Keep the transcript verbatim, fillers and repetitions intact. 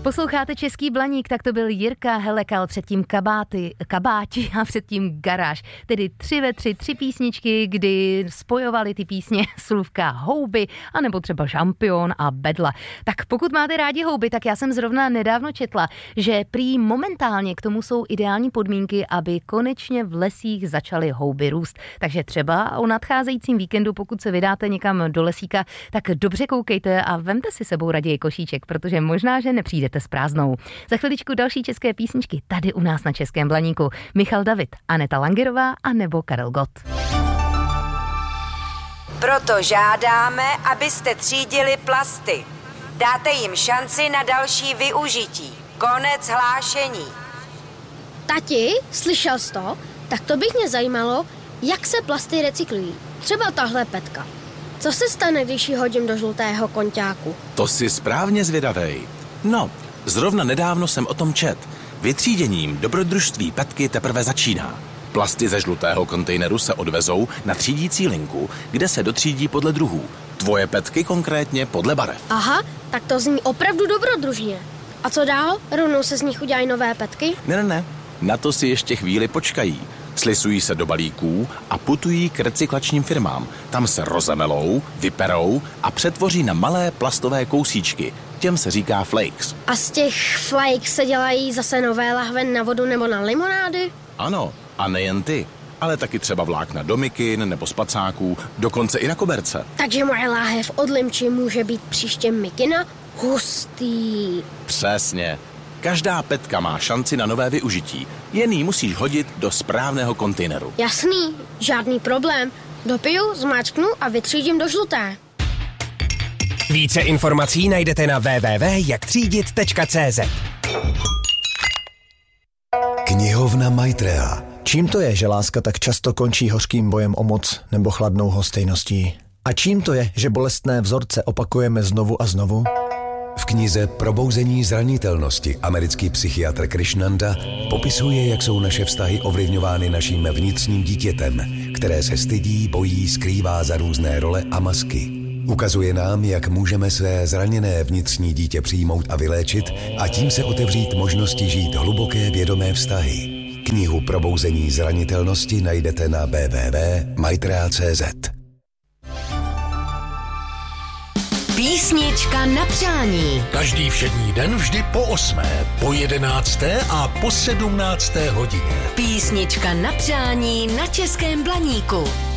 Posloucháte Český blaník, tak to byl Jirka Helekal, předtím kabáty, kabáti a předtím Garáž. Tedy tři ve tři, tři písničky, kdy spojovali ty písně slůvka houby, anebo třeba šampion a bedla. Tak pokud máte rádi houby, tak já jsem zrovna nedávno četla, že prý momentálně k tomu jsou ideální podmínky, aby konečně v lesích začaly houby růst. Takže třeba o nadcházejícím víkendu, pokud se vydáte někam do lesíka, tak dobře koukejte a vemte si sebou raději košíček, protože možná, že nepřijdete s prázdnou. Za chviličku další české písničky tady u nás na Českém blaníku. Michal David, Aneta Langerová a nebo Karel Gott. Proto žádáme, abyste třídili plasty. Dáte jim šanci na další využití. Konec hlášení. Tati, slyšel jsi to? Tak to bych mě zajímalo, jak se plasty recyklují. Třeba tahle petka. Co se stane, když ji hodím do žlutého konťáku? To jsi správně zvědavej. No, zrovna nedávno jsem o tom čet. Vytříděním dobrodružství petky teprve začíná. Plasty ze žlutého kontejneru se odvezou na třídící linku, kde se dotřídí podle druhů. Tvoje petky konkrétně podle barev. Aha, tak to zní opravdu dobrodružně. A co dál? Rovnou se z nich udělají nové petky? Ne, ne, ne. Na to si ještě chvíli počkají. Slisují se do balíků a putují k recyklačním firmám. Tam se rozemelou, vyperou a přetvoří na malé plastové kousíčky. Těm se říká flakes. A z těch flakes se dělají zase nové lahve na vodu nebo na limonády? Ano, a nejen ty, ale taky třeba vlákna do mikin nebo spacáků, dokonce i na koberce. Takže moje láhev od limči může být příště mikina? Hustý. Přesně. Každá petka má šanci na nové využití. Jen ji musíš hodit do správného kontejneru. Jasný, žádný problém. Dopiju, zmáčknu a vytřídím do žluté. Více informací najdete na w w w tečka jak třídit tečka c z. Knihovna Maitreya. Čím to je, že láska tak často končí hořkým bojem o moc nebo chladnou hostejností? A čím to je, že bolestné vzorce opakujeme znovu a znovu? V knize Probouzení zranitelnosti americký psychiatr Krishnanda popisuje, jak jsou naše vztahy ovlivňovány naším vnitřním dítětem, které se stydí, bojí, skrývá za různé role a masky. Ukazuje nám, jak můžeme své zraněné vnitřní dítě přijmout a vyléčit a tím se otevřít možnosti žít hluboké vědomé vztahy. Knihu Probouzení zranitelnosti najdete na w w w tečka maitreya tečka c z. Písnička na přání. Každý všední den vždy po osmé, po jedenácté a po sedmnácté hodině. Písnička na přání na Českém blaníku.